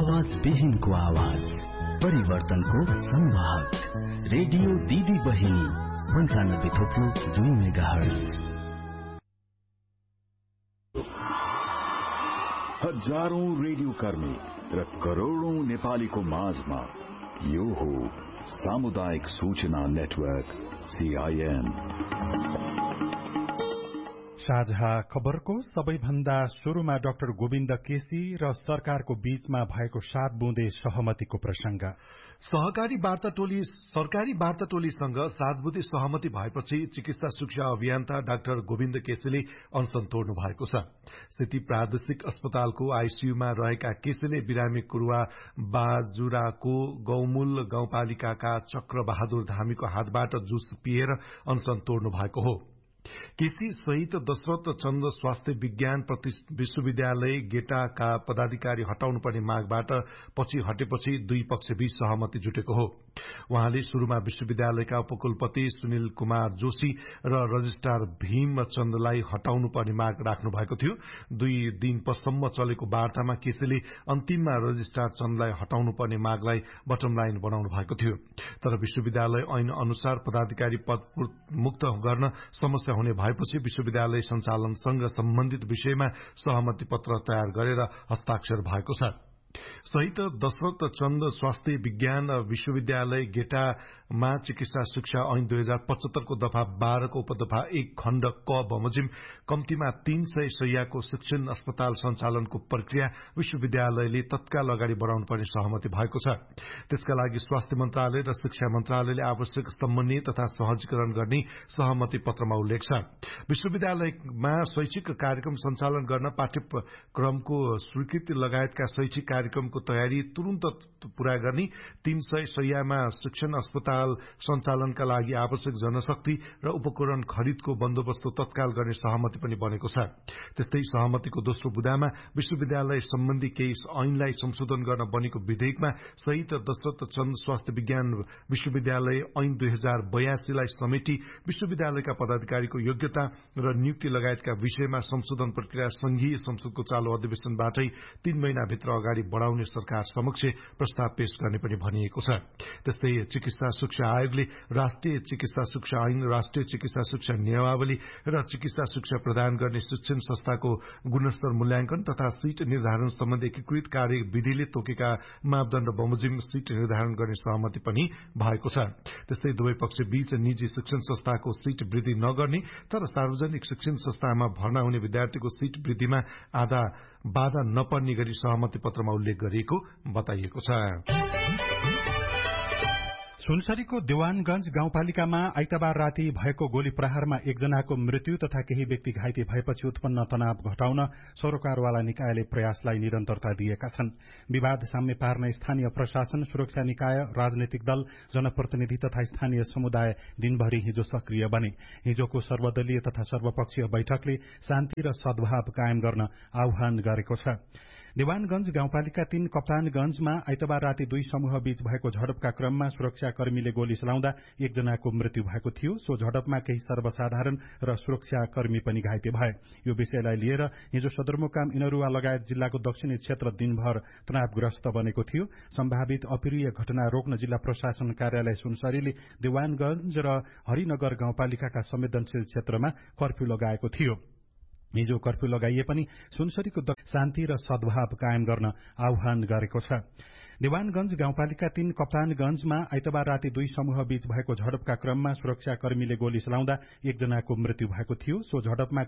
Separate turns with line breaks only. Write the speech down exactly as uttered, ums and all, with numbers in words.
आवाज विहीनको आवाज, परिवर्तनको संवाहक, रेडियो दिदी बहिनी पन्चानब्बे थोप्लो दुई मेगाहर्ज।
हजारौं रेडियो कर्मी र करोड़ौं नेपालीको माझमा यो हो सामुदायिक सूचना नेटवर्क सीआईएन।
साझा खबरको सबैभन्दा शुरूमा डाक्टर गोविन्द केसी र सरकारको बीचमा भएको सात बुँदे सहमतिको प्रसंग।
सहकारी वार्ता टोली सरकारी वार्ता टोलीसँग सात बुँदे सहमति भएपछि चिकित्सा शिक्षा अभियन्ता डाक्टर गोविन्द केसीले अनशन तोड्नु भएको छ। सिटी प्रादेशिक अस्पतालको आईसीयूमा रहेका केसीले बिरामी कुरुवा बाजुराको गौमूल गाउँपालिकाका चक्र बहादुर धामीको हातबाट जुस पिएर अनशन तोड्नु भएको हो। केसी सहित दशरथ चन्द स्वास्थ्य विज्ञान विश्वविद्यालय गेटाका पदाधिकारी हटाउनु पर्ने मागबाट पछि हटेपछि दुई पक्षबीच सहमति जुटेको हो। उहाँले शुरूमा विश्वविद्यालयका उपकुलपति सुनिल कुमार जोशी र रजिस्ट्रार भीम चन्दलाई हटाउनु पर्ने माग राख्नु भएको थियो। दुई दिनसम्म चलेको वार्तामा केसीले अन्तिममा रजिस्ट्रार चन्दलाई हटाउनु पर्ने मागलाई बटम लाइन बनाउनु भएको थियो। तर विश्वविद्यालय ऐन अनुसार पदाधिकारी पद मुक्त गर्न समस्या हुने भएपछि विश्वविद्यालय सञ्चालनसँग सम्बन्धित विषयमा सहमति पत्र तयार गरेर हस्ताक्षर भएको छ। सहित दशरथ चन्द स्वास्थ्य विज्ञान विश्वविद्यालय गेटामा चिकित्सा शिक्षा ऐन दुई हजार पचहत्तरको दफा बाह्रको उपदफा एक खण्ड क बमोजिम कम्तीमा तीन सय शैय्याको शिक्षण अस्पताल सञ्चालनको प्रक्रिया विश्वविद्यालयले तत्काल अगाडि बढ़ाउनु पर्ने सहमति भएको छ। त्यसका लागि स्वास्थ्य मन्त्रालय र शिक्षा मन्त्रालयले आवश्यक समन्वय तथा सहजीकरण गर्ने सहमति पत्रमा उल्लेख छ। विश्वविद्यालयमा शैक्षिक कार्यक्रम सञ्चालन गर्न पाठ्यक्रमको स्वीकृति लगायतका शैक्षिक कार्यक्रमको तयारी तुरन्त पूरा गर्ने, तीन सय शैय्यामा शिक्षण अस्पताल सञ्चालनका लागि आवश्यक जनशक्ति र उपकरण खरिदको बन्दोबस्त तत्काल गर्ने सहमति पनि बनेको छ। त्यस्तै सहमतिको दोस्रो बुँदामा विश्वविद्यालय सम्बन्धी केही ऐनलाई संशोधन गर्न बनेको विधेयकमा सहित दशरथ चन्द स्वास्थ्य विज्ञान विश्वविद्यालय ऐन दुई हजार बयासीलाई समेटी विश्वविद्यालयका पदाधिकारीको योग्यता र नियुक्ति लगायतका विषयमा संशोधन प्रक्रिया संघीय संसदको चालू अधिवेशनबाटै तीन महिनाभित्र अगाडि बढ़ाउने सरकार समक्ष प्रस्ताव पेश गर्ने पनि भनिएको छ। त्यस्तै चिकित्सा शिक्षा आयोगले राष्ट्रिय चिकित्सा शिक्षा ऐन, राष्ट्रिय चिकित्सा शिक्षा नियमावली र चिकित्सा शिक्षा प्रदान गर्ने शिक्षण संस्थाको गुणस्तर मूल्याङ्कन तथा सीट निर्धारण सम्बन्धी एकीकृत कार्यविधिले तोकेका मापदण्ड बमोजिम सीट निर्धारण गर्ने सहमति पनि भएको छ। त्यस्तै दुवै पक्ष बीच निजी शिक्षण संस्थाको सीट वृद्धि नगर्ने तर सार्वजनिक शिक्षण संस्थामा भर्ना हुने विद्यार्थीको सीट वृद्धिमा आधा बाधा नपर्ने गरी सहमति पत्रमा उल्लेख गरिएको बताइएको छ।
सुनसरीको देवानगंज गाउँपालिकामा आइतबार राति भएको गोली प्रहारमा एकजनाको मृत्यु तथा केही व्यक्ति घाइते भएपछि उत्पन्न तनाव घटाउन सरोकारवाला निकायले प्रयासलाई निरन्तरता दिएका छन्। विवाद साम्य पार्न स्थानीय प्रशासन, सुरक्षा निकाय, राजनैतिक दल, जनप्रतिनिधि तथा स्थानीय समुदाय दिनभरि हिजो सक्रिय बने। हिजोको सर्वदलीय तथा सर्वपक्षीय बैठकले शान्ति र सद्भाव कायम गर्न आह्वान गरेको छ। देवानगंज गाउँपालिका तीन कप्तानगंजमा आइतबार राति दुई समूह बीच भएको झडपका क्रममा सुरक्षाकर्मीले गोली चलाउँदा एकजनाको मृत्यु भएको थियो। सो झडपमा केही सर्वसाधारण र सुरक्षाकर्मी पनि घाइते भए। यो विषयलाई लिएर हिजो सदरमुकाम इनरुवा लगायत जिल्लाको दक्षिणी क्षेत्र दिनभर तनावग्रस्त बनेको थियो। सम्भावित अप्रिय घटना रोक्न जिल्ला प्रशासन कार्यालय सुनसरीले देवानगंज र हरिनगर गाउँपालिकाका संवेदनशील क्षेत्रमा कर्फ्यू लगाएको थियो। हिजो कर्फ्यू लगाइए पनि सुनसरीको शान्ति र सद्भाव कायम गर्न आह्वान गरेको छ। देवानगंज गाउँपालिका तीन कप्तानगंजमा आइतबार राति दुई समूह बीच भएको झडपका क्रममा सुरक्षाकर्मीले गोली चलाउँदा एकजनाको मृत्यु भएको थियो। सो झडपमा